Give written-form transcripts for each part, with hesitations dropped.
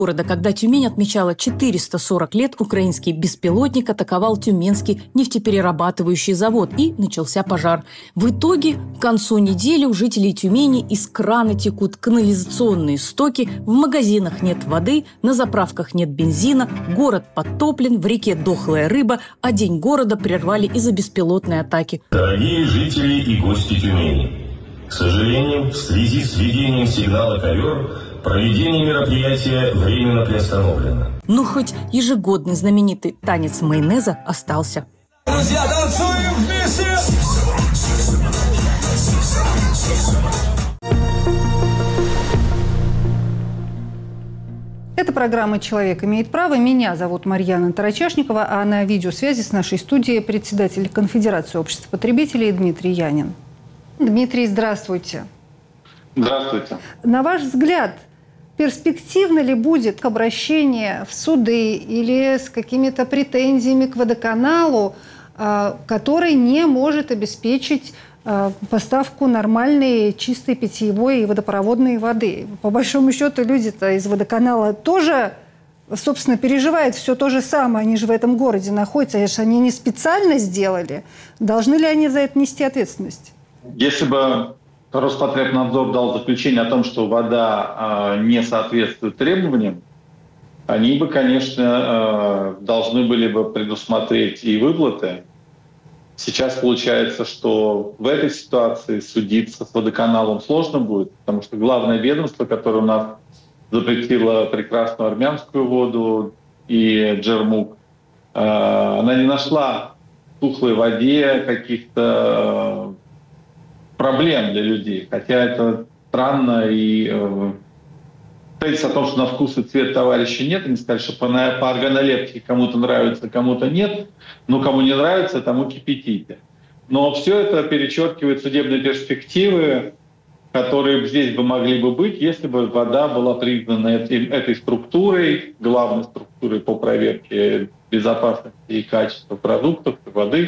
Города, когда Тюмень отмечала 440 лет, украинский беспилотник атаковал Тюменский нефтеперерабатывающий завод, и начался пожар. В итоге к концу недели у жителей Тюмени из крана текут канализационные стоки, в магазинах нет воды, на заправках нет бензина, город подтоплен, в реке дохлая рыба, а День города прервали из-за беспилотной атаки. Дорогие жители и гости Тюмени, к сожалению, в связи с введением сигнала «Ковер» проведение мероприятия временно приостановлено. Но хоть ежегодный знаменитый танец майонеза остался. Друзья, танцуем вместе! Это программа «Человек имеет право». Меня зовут Марьяна Тарачашникова, а на видеосвязи с нашей студией председатель Конфедерации обществ потребителей Дмитрий Янин. Дмитрий, здравствуйте. Здравствуйте. На ваш взгляд, перспективно ли будет обращение в суды или с какими-то претензиями к водоканалу, который не может обеспечить поставку нормальной, чистой питьевой и водопроводной воды? По большому счету, люди-то из водоканала тоже, собственно, переживают все то же самое. Они же в этом городе находятся. Они не специально сделали. Должны ли они за это нести ответственность? Если бы Роспотребнадзор дал заключение о том, что вода не соответствует требованиям, они бы, конечно, должны были бы предусмотреть и выплаты. Сейчас получается, что в этой ситуации судиться с водоканалом сложно будет, потому что главное ведомство, которое у нас запретило прекрасную армянскую воду и Джермук, она не нашла в тухлой воде каких-то проблем для людей. Хотя это странно, и говорится о том, что на вкус и цвет товарища нет. Они сказали, что по органолептике кому-то нравится, кому-то нет. Но кому не нравится, тому кипятите. Но все это перечеркивает судебные перспективы, которые здесь бы могли бы быть, если бы вода была признана этой структурой, главной структурой по проверке безопасности и качества продуктов, воды,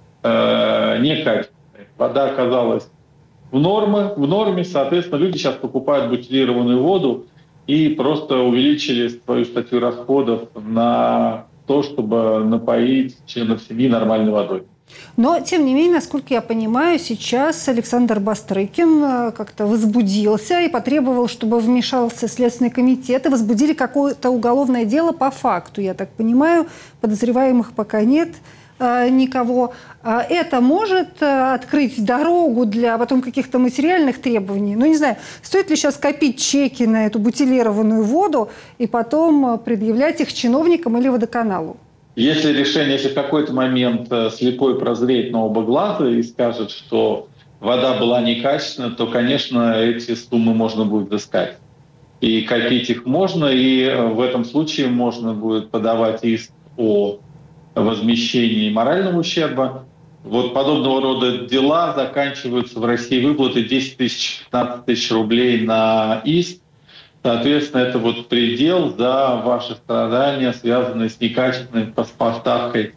некачественной. Вода оказалась в норме, соответственно, люди сейчас покупают бутилированную воду и просто увеличили свою статью расходов на то, чтобы напоить членов семьи нормальной водой. Но, тем не менее, насколько я понимаю, сейчас Александр Бастрыкин как-то возбудился и потребовал, чтобы вмешался Следственный комитет и возбудили какое-то уголовное дело по факту. Я так понимаю, подозреваемых пока нет никого. Это может открыть дорогу для потом каких-то материальных требований? Ну, не знаю, стоит ли сейчас копить чеки на эту бутилированную воду и потом предъявлять их чиновникам или водоканалу? Если в какой-то момент слепой прозреет на оба глаза и скажет, что вода была некачественна, то, конечно, эти суммы можно будет взыскать. И копить их можно, и в этом случае можно будет подавать иск о возмещении морального ущерба. Вот подобного рода дела заканчиваются в России выплатой 10 тысяч, 15 тысяч рублей на иск. Соответственно, это вот предел за ваши страдания, связанные с некачественной поставкой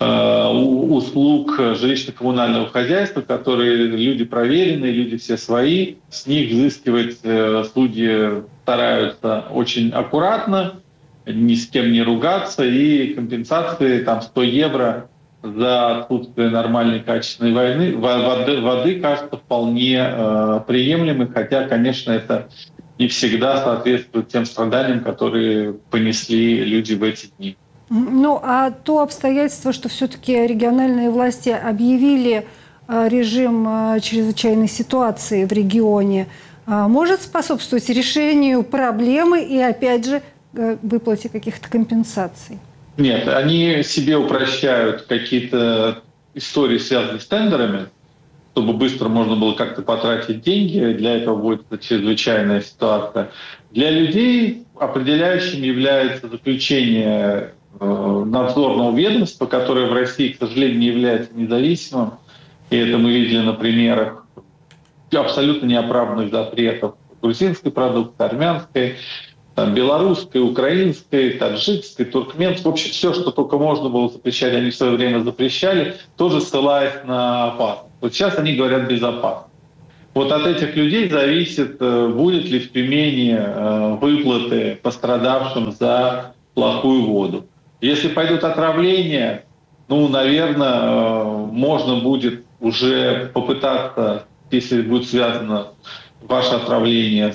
услуг жилищно-коммунального хозяйства, которые люди проверенные, люди все свои. С них взыскивать судьи стараются очень аккуратно, ни с кем не ругаться, и компенсации там 100 евро за отсутствие нормальной качественной воды кажется вполне приемлемой, хотя, конечно, это не всегда соответствует тем страданиям, которые понесли люди в эти дни. Ну, а то обстоятельство, что все-таки региональные власти объявили режим чрезвычайной ситуации в регионе, может способствовать решению проблемы и, опять же, выплате каких-то компенсаций? Нет, они себе упрощают какие-то истории, связанные с тендерами, чтобы быстро можно было как-то потратить деньги. Для этого будет чрезвычайная ситуация. Для людей определяющим является заключение надзорного ведомства, которое в России, к сожалению, не является независимым. И это мы видели на примерах абсолютно неоправданных запретов грузинской продукции, армянской, белорусской, украинской, таджикской, туркменской. В общем, все, что только можно было запрещать, они в свое время запрещали, тоже ссылаясь на опасность. Вот сейчас они говорят безопасно. Вот от этих людей зависит, будет ли в Тюмени выплаты пострадавшим за плохую воду. Если пойдут отравления, наверное, можно будет уже попытаться, если будет связано ваше отравление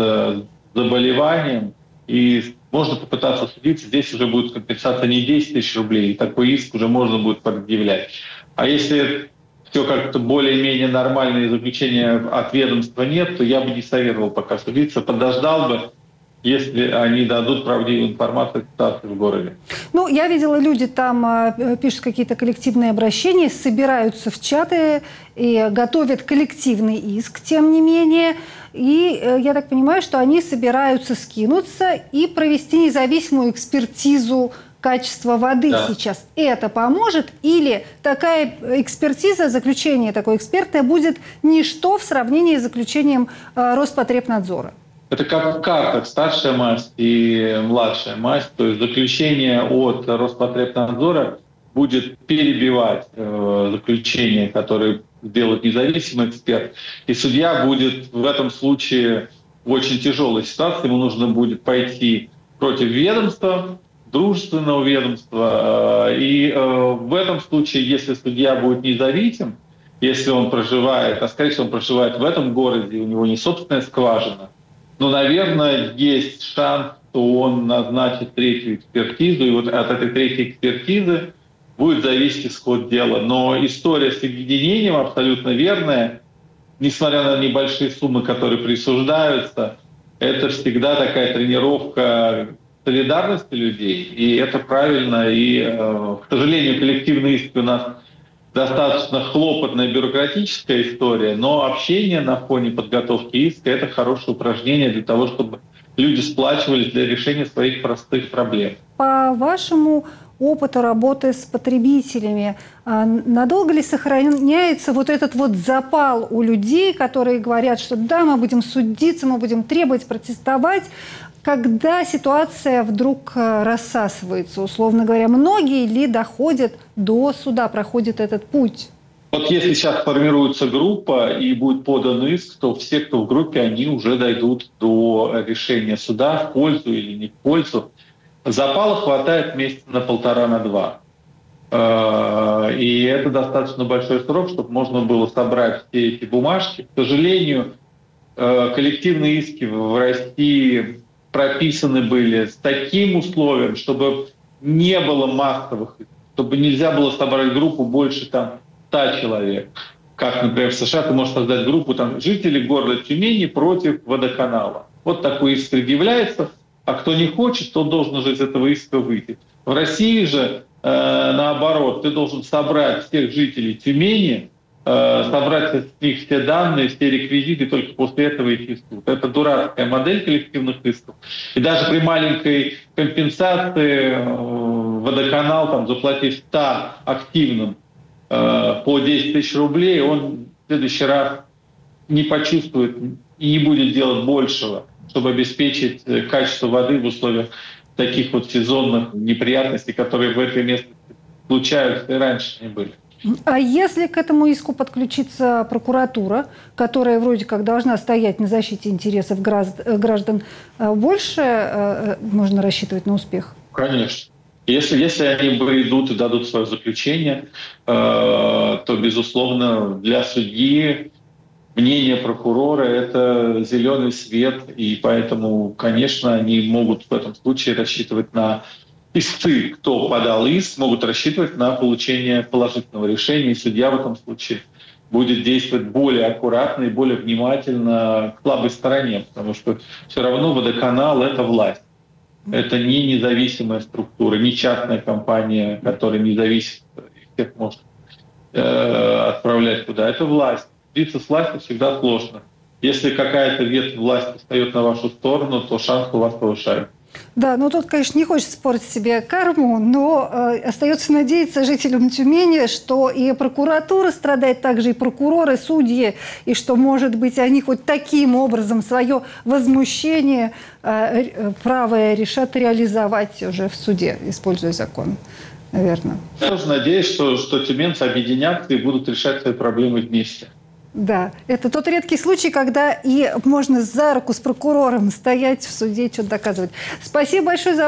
с заболеванием, и можно попытаться судиться, здесь уже будет компенсация не 10 тысяч рублей, и такой иск уже можно будет предъявлять. А если все как-то более-менее нормальное заключение от ведомства нет, то я бы не советовал пока судиться, подождал бы, если они дадут правдивую информацию о ситуации в городе. Я видела, люди там пишут какие-то коллективные обращения, собираются в чаты и готовят коллективный иск, тем не менее. И я так понимаю, что они собираются скинуться и провести независимую экспертизу качества воды сейчас. Это поможет? Или такая экспертиза, заключение такое экспертное будет ничто в сравнении с заключением Роспотребнадзора? Это как в картах старшая масть и младшая масть. То есть заключение от Роспотребнадзора будет перебивать заключение, которое сделает независимый эксперт. И судья будет в этом случае в очень тяжелой ситуации. Ему нужно будет пойти против ведомства, дружественного ведомства. И в этом случае, если судья будет независим, если он проживает, а скорее всего он проживает в этом городе, у него не собственная скважина, наверное, есть шанс, что он назначит третью экспертизу, и вот от этой третьей экспертизы будет зависеть исход дела. Но история с объединением абсолютно верная. Несмотря на небольшие суммы, которые присуждаются, это всегда такая тренировка солидарности людей, и это правильно. И, к сожалению, коллективные иски у нас достаточно хлопотная бюрократическая история, но общение на фоне подготовки иска — это хорошее упражнение для того, чтобы люди сплачивались для решения своих простых проблем. По вашему опыту работы с потребителями, надолго ли сохраняется вот этот вот запал у людей, которые говорят, что да, мы будем судиться, мы будем требовать, протестовать, когда ситуация вдруг рассасывается, условно говоря? Многие ли доходят до суда, проходят этот путь? Вот если сейчас формируется группа и будет подан иск, то все, кто в группе, они уже дойдут до решения суда в пользу или не в пользу. Запала хватает месяца на 1,5-2. И это достаточно большой срок, чтобы можно было собрать все эти бумажки. К сожалению, коллективные иски в России прописаны были с таким условием, чтобы не было массовых, чтобы нельзя было собрать группу больше 100 человек. Как, например, в США ты можешь создать группу жителей города Тюмени против водоканала. Вот такой иск предъявляется, а кто не хочет, тот должен уже из этого иска выйти. В России же, наоборот, ты должен собрать всех жителей Тюмени, собрать с них все данные, все реквизиты, и только после этого идти в суд. Это дурацкая модель коллективных исков. И даже при маленькой компенсации водоканал, заплатив 100 активным по 10 тысяч рублей, он в следующий раз не почувствует и не будет делать большего, чтобы обеспечить качество воды в условиях таких вот сезонных неприятностей, которые в этой местности случаются и раньше не были. А если к этому иску подключится прокуратура, которая вроде как должна стоять на защите интересов граждан, больше можно рассчитывать на успех? Конечно. Если они придут и дадут свое заключение, то, безусловно, для судьи мнение прокурора — это зеленый свет, и поэтому, конечно, они могут в этом случае рассчитывать на истцы, кто подал иск, могут рассчитывать на получение положительного решения, и судья в этом случае будет действовать более аккуратно и более внимательно к слабой стороне, потому что все равно водоканал — это власть. Это не независимая структура, не частная компания, которая не зависит, и всех может отправлять туда. Это власть. Биться с властью всегда сложно. Если какая-то ветвь власти встает на вашу сторону, то шанс у вас повышается. Да, тут, конечно, не хочется спорить себе карму, но остается надеяться жителям Тюмени, что и прокуратура страдает, также и прокуроры, судьи, и что, может быть, они хоть таким образом свое возмущение правое решат реализовать уже в суде, используя закон, наверное. Я тоже надеюсь, что тюменцы объединятся и будут решать свои проблемы вместе. Да, это тот редкий случай, когда и можно за руку с прокурором стоять в суде, что-то доказывать. Спасибо большое за